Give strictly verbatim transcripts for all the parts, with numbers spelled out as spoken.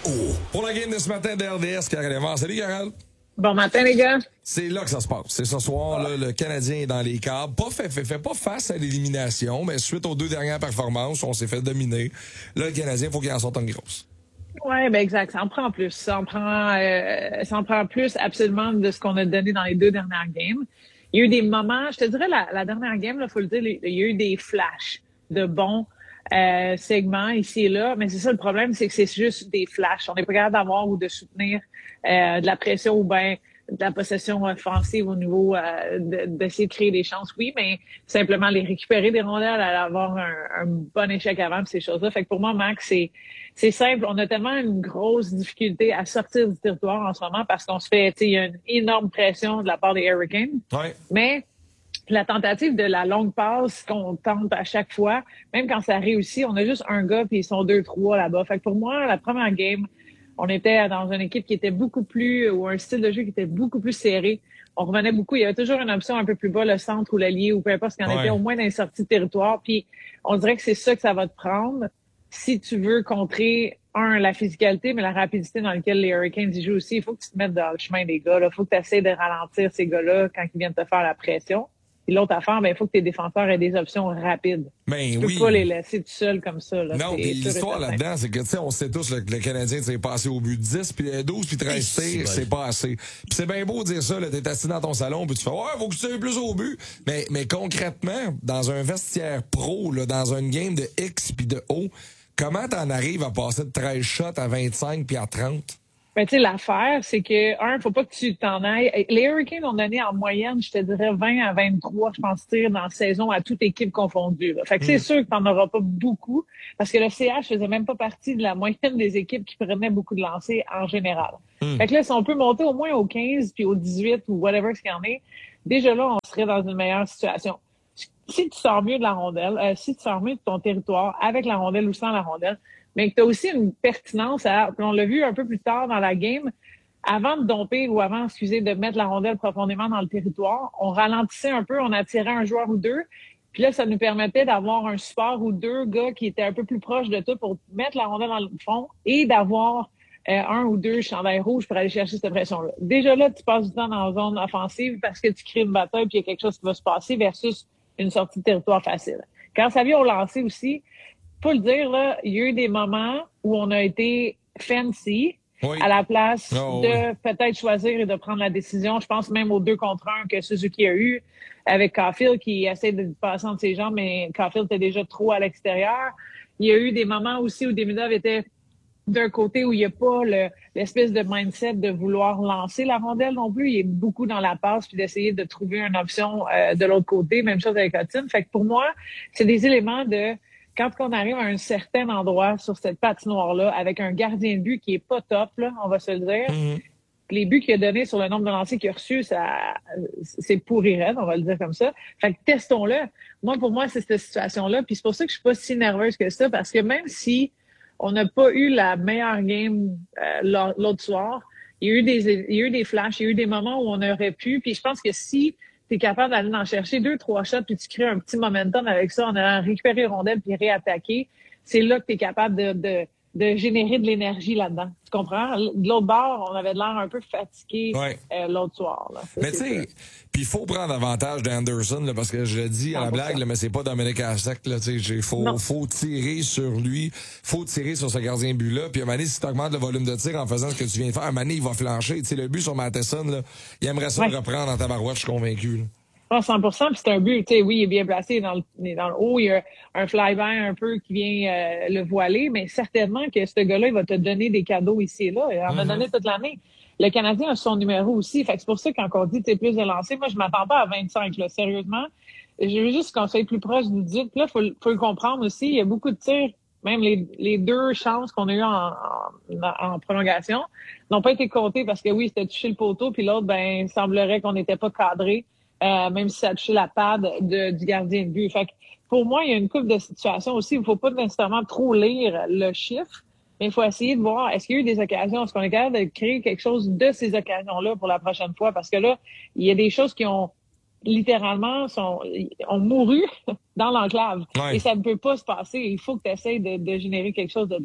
O. Pour la game de ce matin de R D S, Karel Lemar. Salut, Karel. Bon matin, les gars. C'est là que ça se passe. C'est ce soir, là, le Canadien est dans les câbles. Pas fait, fait, fait pas face à l'élimination, mais suite aux deux dernières performances, on s'est fait dominer. Là, le Canadien, il faut qu'il en sorte une grosse. Oui, ben exact. Ça en prend plus. Ça en prend, euh, ça en prend plus absolument de ce qu'on a donné dans les deux dernières games. Il y a eu des moments, je te dirais, la, la dernière game, il faut le dire, il y a eu des flashs de bons euh, segments ici et là. Mais c'est ça le problème, c'est que c'est juste des flashs. On n'est pas capable d'avoir ou de soutenir euh, de la pression ou bien de la possession offensive au niveau euh, de, d'essayer de créer des chances, oui, mais simplement les récupérer des rondelles, aller avoir un, un bon échec avant, pis ces choses-là. Fait que pour moi, Max, c'est c'est simple. On a tellement une grosse difficulté à sortir du territoire en ce moment parce qu'on se fait, tu sais, il y a une énorme pression de la part des Hurricanes. Ouais. Mais la tentative de la longue passe qu'on tente à chaque fois, même quand ça réussit, on a juste un gars puis ils sont deux, trois là-bas. Fait que pour moi, la première game, on était dans une équipe qui était beaucoup plus, ou un style de jeu qui était beaucoup plus serré. On revenait beaucoup. Il y avait toujours une option un peu plus bas, le centre ou l'allié, ou peu importe ce qu'il y en Ouais. était, au moins dans les sorties de territoire. Puis on dirait que c'est ça que ça va te prendre si tu veux contrer, un, la physicalité, mais la rapidité dans laquelle les Hurricanes y jouent aussi. Il faut que tu te mettes dans le chemin des gars. Il faut que tu essaies de ralentir ces gars-là quand ils viennent te faire la pression. Puis l'autre affaire, ben, il faut que tes défenseurs aient des options rapides. Ben tu peux oui. pas les laisser tout seuls comme ça. Là. Non, C'est puis sûr et l'histoire certain. là-dedans, c'est que, tu sais, on sait tous là, que le Canadien, c'est passé au but de dix, puis douze, puis treize tirs, c'est pas assez. Puis c'est bien beau de dire ça, là, t'es assis dans ton salon, puis tu fais, ouais, faut que tu tires plus au but. Mais, mais concrètement, dans un vestiaire pro, là, dans une game de X puis de O, comment t'en arrives à passer de treize shots à vingt-cinq puis à trente? Ben, tu sais, l'affaire, c'est que, un, faut pas que tu t'en ailles. Les Hurricanes ont donné en moyenne, je te dirais, vingt à vingt-trois, je pense, tirs dans la saison à toute équipe confondue. Là. Fait que mm. c'est sûr que t'en auras pas beaucoup, parce que le C H faisait même pas partie de la moyenne des équipes qui prenaient beaucoup de lancers en général. Mm. Fait que là, si on peut monter au moins au quinze, puis au dix-huit, ou whatever ce qu'il y en est, déjà là, on serait dans une meilleure situation. Si tu sors mieux de la rondelle, euh, si tu sors mieux de ton territoire, avec la rondelle ou sans la rondelle, mais que tu as aussi une pertinence à, on l'a vu un peu plus tard dans la game, avant de domper ou avant, excusez, de mettre la rondelle profondément dans le territoire, on ralentissait un peu, on attirait un joueur ou deux, puis là, ça nous permettait d'avoir un support ou deux gars qui étaient un peu plus proches de toi pour mettre la rondelle dans le fond et d'avoir euh, un ou deux chandails rouges pour aller chercher cette pression-là. Déjà là, tu passes du temps dans la zone offensive parce que tu crées une bataille puis il y a quelque chose qui va se passer versus une sortie de territoire facile. Quand ça vient au lancer aussi, faut le dire, là, il y a eu des moments où on a été fancy oui. à la place oh, de oui. peut-être choisir et de prendre la décision. Je pense même aux deux contre un que Suzuki a eu avec Caulfield qui essaie de passer entre ses jambes, mais Caulfield était déjà trop à l'extérieur. Il y a eu des moments aussi où Demidov était d'un côté où il n'y a pas le, l'espèce de mindset de vouloir lancer la rondelle non plus. Il est beaucoup dans la passe puis d'essayer de trouver une option euh, de l'autre côté. Même chose avec Hudson. Fait que pour moi, c'est des éléments de quand on arrive à un certain endroit sur cette patinoire-là avec un gardien de but qui est pas top, là, on va se le dire. Mm-hmm. Les buts qu'il a donnés sur le nombre de lancers qu'il a reçus, ça, c'est pourri raide, on va le dire comme ça. Fait que testons-le. Moi, pour moi, c'est cette situation-là. Puis c'est pour ça que je suis pas si nerveuse que ça parce que même si on n'a pas eu la meilleure game euh, l'autre soir. Il y a eu des, il y a eu des flashs, il y a eu des moments où on aurait pu. Puis je pense que si tu es capable d'aller en chercher deux, trois shots, puis tu crées un petit momentum avec ça, en allant récupérer les rondelles puis réattaquer, c'est là que tu es capable de, de, de générer de l'énergie là-dedans. Tu comprends? De l'autre bord, on avait de l'air un peu fatigué ouais. euh, l'autre soir. Là. Ça, mais tu sais, puis il faut prendre avantage d'Anderson, là, parce que je le dis à la blague, là, mais c'est pas Dominique Hasek. Il faut, faut tirer sur lui, faut tirer sur ce gardien de but-là. Puis à un moment donné, si tu augmentes le volume de tir en faisant ce que tu viens de faire, à un moment donné, il va flancher. T'sais, le but sur Matheson, là, il aimerait ça ouais. le reprendre dans ta barouette, je suis convaincu. Là. Ah, cent pour cent, puis c'est un but, tu sais, oui, il est bien placé dans le, dans le haut, il y a un fly-by un peu qui vient euh, le voiler, mais certainement que ce gars-là, il va te donner des cadeaux ici et là, il en mm-hmm. a donné toute l'année. Le Canadien a son numéro aussi, fait que c'est pour ça que quand on dit tu sais plus de lancer, moi je m'attends pas à vingt-cinq, là, sérieusement. Je veux juste qu'on soit plus proche du dix, puis là, faut, faut le comprendre aussi, il y a beaucoup de tirs, même les, les deux chances qu'on a eues en, en, en prolongation n'ont pas été comptées parce que oui, c'était touché le poteau, puis l'autre, ben, il semblerait qu'on n'était pas cadré. Euh, même si ça a touché la pad de, du gardien de but. Fait que pour moi, il y a une couple de situations aussi où il ne faut pas nécessairement trop lire le chiffre, mais il faut essayer de voir est-ce qu'il y a eu des occasions, est-ce qu'on est capable de créer quelque chose de ces occasions-là pour la prochaine fois, parce que là, il y a des choses qui ont littéralement sont, ont mouru dans l'enclave. Ouais. Et ça ne peut pas se passer. Il faut que tu essaies de, de générer quelque chose de là.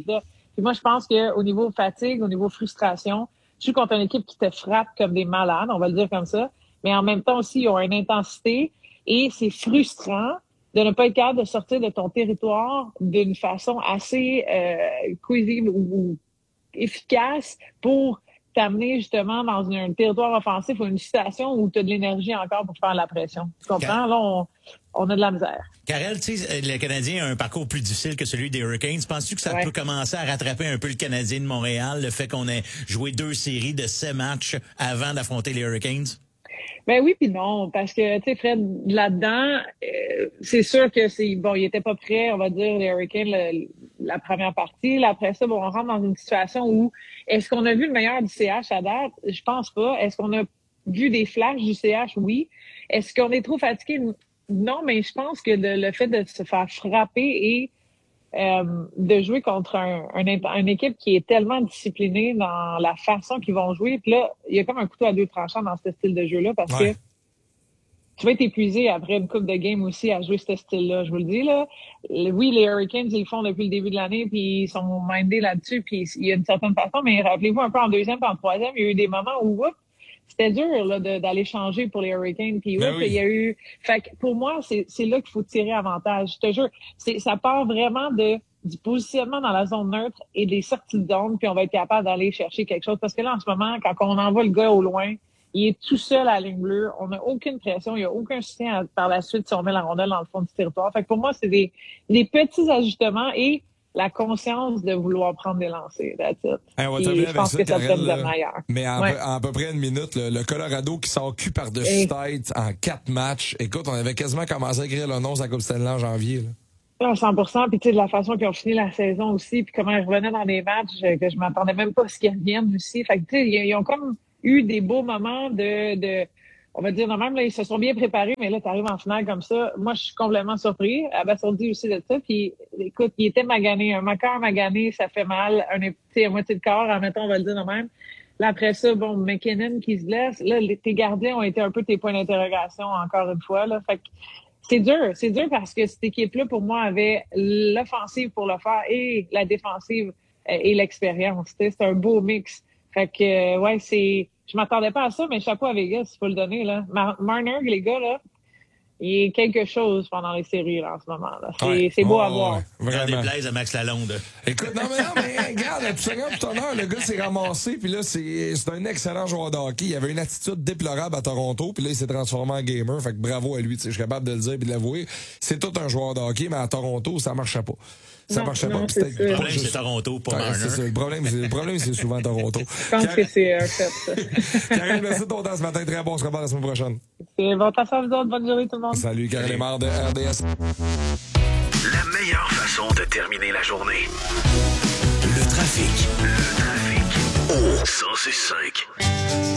Puis moi, je pense qu'au niveau fatigue, au niveau frustration, tu joues contre une équipe qui te frappe comme des malades, on va le dire comme ça, mais en même temps aussi, ils ont une intensité et c'est frustrant de ne pas être capable de sortir de ton territoire d'une façon assez euh, cohésive ou, ou efficace pour t'amener justement dans une, un territoire offensif ou une situation où tu as de l'énergie encore pour faire la pression. Tu comprends? Là, on, on a de la misère. Karel, tu sais, le Canadien a un parcours plus difficile que celui des Hurricanes. Penses-tu que ça ouais. peut commencer à rattraper un peu le Canadien de Montréal, le fait qu'on ait joué deux séries de sept matchs avant d'affronter les Hurricanes? Ben oui puis non, parce que, tu sais, Fred, là-dedans, euh, c'est sûr que c'est, bon, il était pas prêt, on va dire, les Hurricanes, le, la première partie. Là, après ça, bon, on rentre dans une situation où, est-ce qu'on a vu le meilleur du C H à date? Je pense pas. Est-ce qu'on a vu des flashs du C H? Oui. Est-ce qu'on est trop fatigué? Non, mais je pense que de, le fait de se faire frapper et Euh, de jouer contre un, un, une équipe qui est tellement disciplinée dans la façon qu'ils vont jouer. Puis là, il y a comme un couteau à deux tranchants dans ce style de jeu-là parce ouais. que tu vas être épuisé après une coupe de game aussi à jouer ce style-là. Je vous le dis, là. Oui, les Hurricanes, ils le font depuis le début de l'année puis ils sont mindés là-dessus puis il y a une certaine façon, mais rappelez-vous un peu en deuxième puis en troisième, il y a eu des moments où, oups, c'était dur là, de, d'aller changer pour les Hurricanes. Puis ben oui. il y a eu. Fait que pour moi, c'est, c'est là qu'il faut tirer avantage. Je te jure, c'est, ça part vraiment de du positionnement dans la zone neutre et des sorties de zone, puis on va être capable d'aller chercher quelque chose. Parce que là, en ce moment, quand on envoie le gars au loin, il est tout seul à la ligne bleue. On n'a aucune pression. Il n'y a aucun soutien à, par la suite si on met la rondelle dans le fond du territoire. Fait que pour moi, c'est des, des petits ajustements et la conscience de vouloir prendre des lancers. That's it. Hey, on va terminer avec ça, Karel, là, mais en, ouais. peu, en à peu près une minute, le, le Colorado qui s'en cul par-dessus tête en quatre matchs. Écoute, on avait quasiment commencé à écrire le nom de la Coupe Stanley en janvier. Là. cent pour cent. Puis tu sais, de la façon qu'ils ont fini la saison aussi, puis comment ils revenaient dans les matchs, que je m'attendais même pas à ce qu'ils reviennent aussi. Fait que tu sais, ils ont comme eu des beaux moments de... de on va dire, non, même, là, ils se sont bien préparés, mais là, tu arrives en finale comme ça. Moi, je suis complètement surpris. Abasourdi aussi de ça. Puis, écoute, il était magané. Un cœur magané, ça fait mal. Un, tu sais, à moitié de corps, admettons, on va le dire de même. Là, après ça, bon, McKinnon qui se blesse. Là, les, tes gardiens ont été un peu tes points d'interrogation, encore une fois, là. Fait que c'est dur. C'est dur parce que cette équipe-là, pour moi, avait l'offensive pour le faire et la défensive et l'expérience. C'est un beau mix. Fait que, ouais, c'est... Je m'attendais pas à ça, mais chapeau à Vegas, il faut le donner, là. Mar- Marner, les gars, là, il est quelque chose pendant les séries, là, en ce moment, là. C'est, ouais. c'est beau oh, à voir. Ouais, vraiment. Des plaisirs à Max Lalonde. Écoute, non, mais non, mais regarde, tout ça, tout honneur, le gars s'est ramassé, puis là, c'est, c'est un excellent joueur de hockey. Il avait une attitude déplorable à Toronto, puis là, il s'est transformé en gamer. Fait que bravo à lui, tu sais, je suis capable de le dire puis de l'avouer. C'est tout un joueur de hockey, mais à Toronto, ça marchait pas. Ça non, marchait non, pas. C'est le problème, c'est Toronto, pas Marner. C'est ça. Le problème, c'est, le problème, c'est souvent Toronto. Je pense Car... que c'est un fait, ça. Karel, merci de ton temps ce matin. Très bon. On se revoit la semaine prochaine. C'est bon. Passe à vous autres. Bonne journée, tout le monde. Salut, Karel Émard de R D S. La meilleure façon de terminer la journée.